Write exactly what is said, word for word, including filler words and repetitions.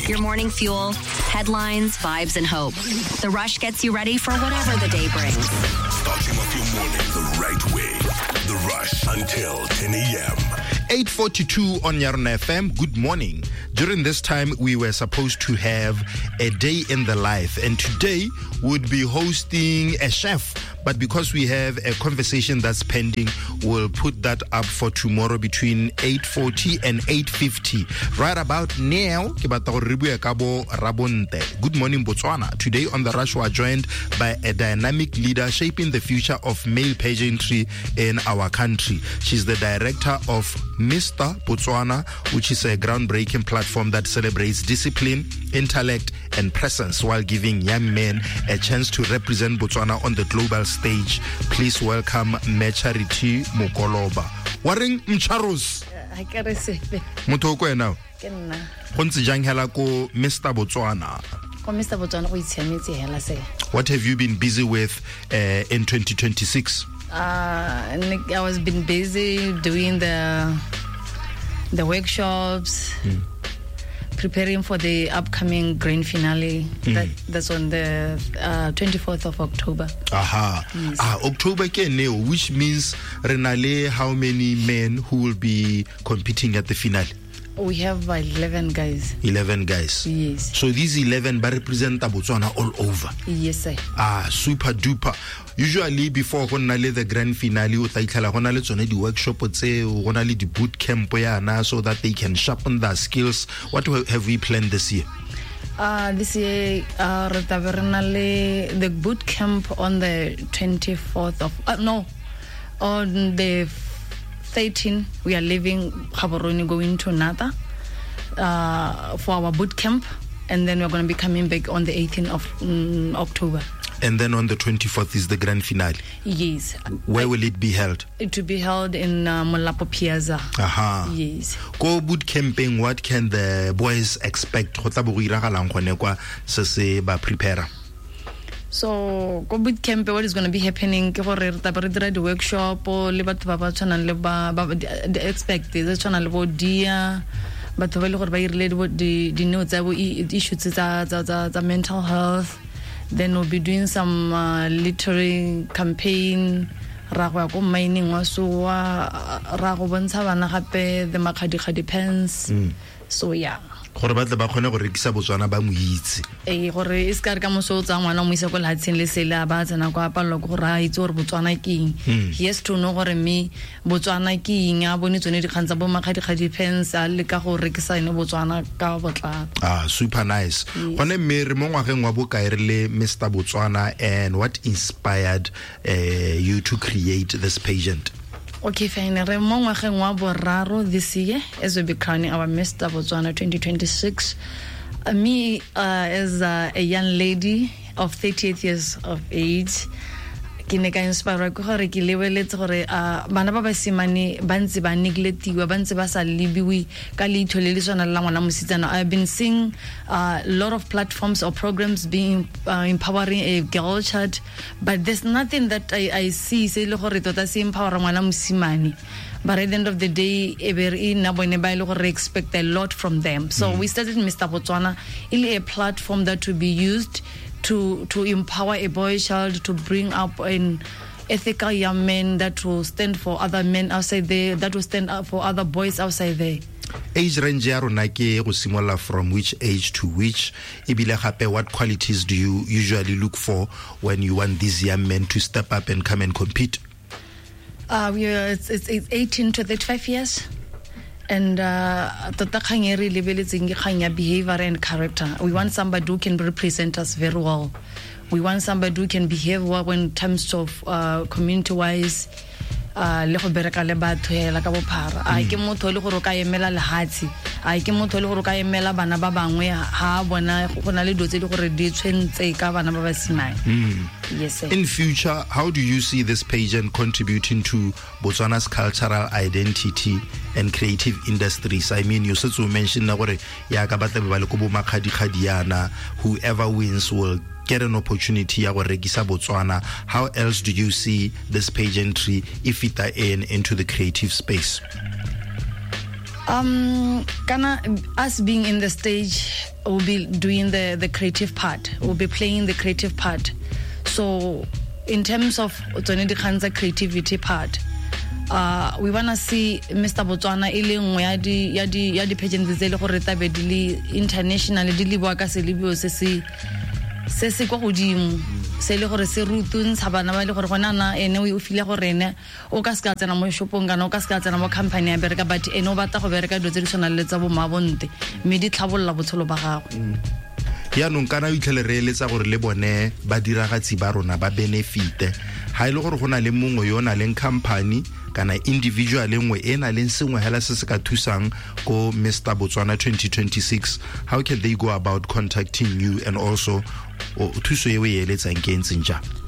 Your morning fuel, headlines, vibes, and hope. The Rush gets you ready for whatever the day brings. Starting off your morning the right way. The Rush until ten a.m. eight forty-two on Yarna F M. Good morning. During this time, we were supposed to have a day in the life, and today would be hosting a chef. But because we have a conversation that's pending, we'll put that up for tomorrow between eight forty and eight fifty. Right about now, good morning, Botswana. Today on The Rush, we are joined by a dynamic leader shaping the future of male pageantry in our country. She's the director of Mister Botswana, which is a groundbreaking platform that celebrates discipline, intellect, and presence while giving young men a chance to represent Botswana on the global stage. Please welcome Mecharity Mokoloba. Waring Mcharos. I can receive. Motoko now. Kenna. Honsi jang hela ko Mister Botswana. Ko Mister Botswana go itshiametse hela se. What have you been busy with uh, in twenty twenty-six? Uh, I was been busy doing the the workshops, mm. preparing for the upcoming grand finale. Mm. That that's on the uh, twenty-fourth of October. Aha. Yes. Ah, October keneo, which means Renale, how many men who will be competing at the finale? We have uh, eleven guys. eleven guys. Yes. So these eleven represent Botswana all over. Yes, sir. Ah, super duper. Usually before the grand finale, o tla itlhela gona le tsone di workshop tse gona le di boot camp yana, so that they can sharpen their skills. What have we planned this year? Uh, this year, uh, the boot camp on the twenty-fourth of uh, no, on the thirteenth, we are leaving Gaborone, going to Nata uh, for our boot camp, and then we're going to be coming back on the eighteenth of um, October. And then on the twenty-fourth is the grand finale. Yes. Where I, will it be held? It will be held in uh, Molapo Piazza. Aha. Yes. Go boot camping. What can the boys expect? Prepare. So, go boot camp, what is going to be happening? The workshop, the expect the channel dear, but the related what the notes that we issues the mental health. Then we'll be doing some uh, literary campaign. Rago go mining waso rago bontsha bana gape the makgadi khadi pens. So yeah. Gore ba tla ba khona go rekisa Botswana ba mo itse. Eh gore e ska re ka moso tsa ngwana mo isa go latseng le sela ba tsena go apalla go ra itse gore Botswana ke eng. He has to know gore me Botswana ke eng a bone tsone di khantsa bo makgadi khadi pens a le ka go rekisa ene Botswana ka botla. Ah, super nice. Gone me re mo ngwageng wa bokaerile Mister Botswana, and what inspired uh, you to create this pageant? Okay, fine. This year, as we be crowning our Mister Botswana twenty twenty-six, uh, me uh, as uh, a young lady of thirty-eight years of age, ke ne ka inspire go gore ke lebeletse gore a bana ba ba simane ba ntse ba neglectiwa ba ntse ba sa lebiwi ka leitho le le tswana la ngwana mositsana. I've been seeing uh, a lot of platforms or programs being uh, empowering a girl child, but there's nothing that I, I see se le gore tota se empower ngwana mosimane. But at the end of the day, we expect a lot from them. So mm. we started Mister Botswana, a platform that will be used to to empower a boy child, to bring up an ethical young man that will stand for other men outside there, that will stand up for other boys outside there. Age range ya rona ke go simolla from which age to which? Ebile gape, what qualities do you usually look for when you want these young men to step up and come and compete? Uh, we are, it's, it's, it's eighteen to thirty-five years. And tota kgang e re lebeletseng ke kgang ya behavior and character. We want somebody who can represent us very well. We want somebody who can behave well when it comes to uh, community-wise. Le go bereka le batho hela ka bophara. A ke motho le go ka emela lehatsi. A ke motho le go ka emela bana ba bangwe ha bona go na le dotse di gore di tshwentse ka bana ba basimane. Yes sir. In future, how do you see this pageant contributing to Botswana's cultural identity and creative industries? I mean, you said to mention na gore ya ka batla ba le go bo makhadi khadiana, whoever wins will get an opportunity ya go rekisa Botswana. How else do you see this pageantry if it are in into the creative space? Um, kana us being in the stage, we'll be doing the the creative part. We'll be playing the creative part. So, in terms of the creativity part, uh, we wanna see Mister Botswana ile ngwe ya di ya di ya di pageants tse le gore tabe di le international di le bua ka se le bio se se se se go godimo se le gore se rutun tshabana ba le gore gona na ene o file gore ene o ka ska tsena mo shopong kana o ka ska tsena mo company ya bereka but ene o batla go bereka do tse di tshwana le tsa bo mabonte mme di tlhabolla botshelo ba gago. ya nong kana o itlhele re eletsa gore le bone ba diragatsi ba rona ba benefite ha ile gore gona le mongwe yo na leng company kana individual engwe ena le sengwe hela se se ka thusang go Mister Botswana twenty twenty-six, how can they go about contacting you and also thuso e we eletsang ke ntse nja?